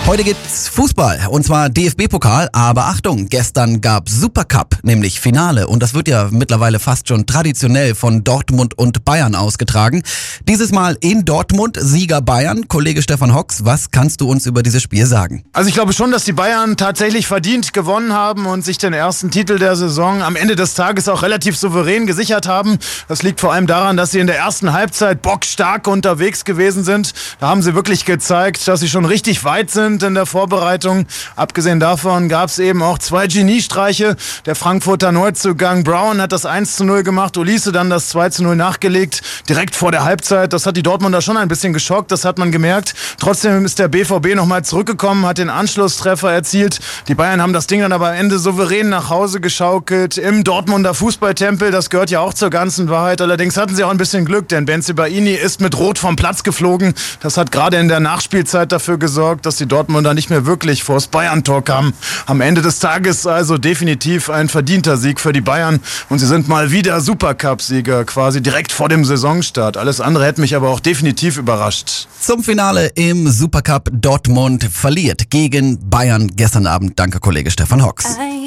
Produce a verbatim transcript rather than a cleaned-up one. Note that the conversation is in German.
Heute gibt's Fußball, und zwar D F B-Pokal, aber Achtung, gestern gab's Supercup, nämlich Finale, und das wird ja mittlerweile fast schon traditionell von Dortmund und Bayern ausgetragen. Dieses Mal in Dortmund, Sieger Bayern. Kollege Stefan Hocks, was kannst du uns über dieses Spiel sagen? Also ich glaube schon, dass die Bayern tatsächlich verdient gewonnen haben und sich den ersten Titel der Saison am Ende des Tages auch relativ souverän gesichert haben. Das liegt vor allem daran, dass sie in der ersten Halbzeit bockstark unterwegs gewesen sind. Da haben sie wirklich gezeigt, dass sie schon richtig weit sind in der Vorbereitung. Abgesehen davon gab es eben auch zwei Geniestreiche. Der Frankfurter Neuzugang Brown hat das eins zu null gemacht, Olise dann das zwei zu null nachgelegt, direkt vor der Halbzeit. Das hat die Dortmunder schon ein bisschen geschockt, das hat man gemerkt. Trotzdem ist der B V B nochmal zurückgekommen, hat den Anschlusstreffer erzielt. Die Bayern haben das Ding dann aber am Ende souverän nach Hause geschaukelt im Dortmunder Fußballtempel. Das gehört ja auch zur ganzen Wahrheit. Allerdings hatten sie auch ein bisschen Glück, denn Bensebaini ist mit Rot vom Platz geflogen. Das hat gerade in der Nachspielzeit dafür gesorgt, dass die Dortmunder nicht mehr wirklich vors Bayern-Tor kamen. Am Ende des Tages also definitiv ein verdienter Sieg für die Bayern und sie sind mal wieder Supercup-Sieger, quasi direkt vor dem Saisonstart. Alles andere hätte mich aber auch definitiv überrascht. Zum Finale im Supercup: Dortmund verliert gegen Bayern gestern Abend. Danke, Kollege Stefan Hocks.